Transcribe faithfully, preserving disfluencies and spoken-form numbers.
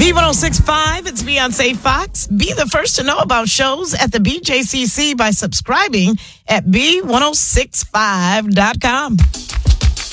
B ten sixty-five, it's Beyonce Fox. Be the first to know about shows at the B J C C by subscribing at B ten sixty-five dot com.